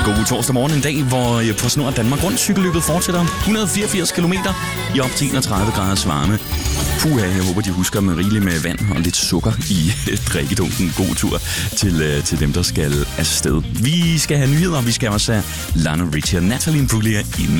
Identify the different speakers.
Speaker 1: God torsdag morgen, en dag, hvor på Snor Danmark rundt cykelløbet fortsætter 184 km i op til 31 graders varme. Puha, jeg håber, de husker med rigeligt med vand og lidt sukker i drikkedunken. God tur til dem, der skal afsted. Vi skal have nyheder, og vi skal også have Lionel Richie og Natalie Imbruglia inden